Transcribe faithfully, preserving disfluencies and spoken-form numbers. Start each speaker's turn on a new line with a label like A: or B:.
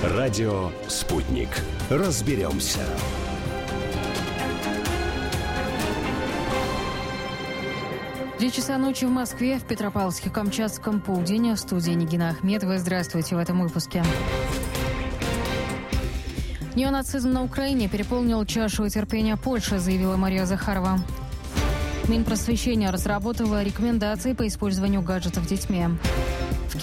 A: Радио «Спутник». Разберемся.
B: Две часа ночи в Москве, в Петропавловске-Камчатском полдень. В студии Нигина Ахметова. Здравствуйте в этом выпуске. Неонацизм на Украине переполнил чашу терпения Польши, заявила Мария Захарова. Минпросвещение разработало рекомендации по использованию гаджетов детьми.